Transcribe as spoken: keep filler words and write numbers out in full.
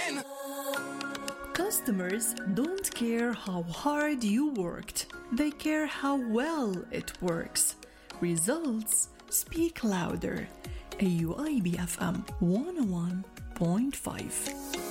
Customers don't care how hard you worked, they care how well it works. Results speak louder. A U I B F M one oh one point five.